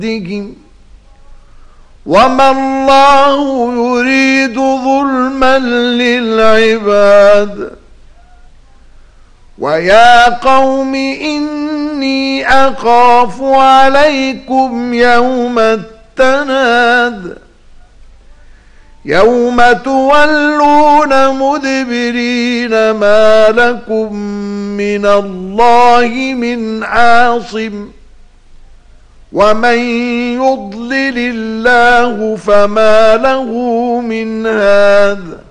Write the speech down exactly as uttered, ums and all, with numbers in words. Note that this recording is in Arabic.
بِهِمْ وَمَا اللَّهُ يُرِيدُ ظُلْمًا لِلْعِبَادِ وَيَا قَوْمِ إِنِّي أَخَافُ عَلَيْكُمْ يَوْمَ التَّنَادِ يَوْمَ تُوَلُّونَ مُدْبِرِينَ مَا لَكُمْ مِنَ اللَّهِ مِنْ عَاصِمٍ وَمَنْ يُضْلِلِ اللَّهُ فَمَا لَهُ مِنْ هَادٍ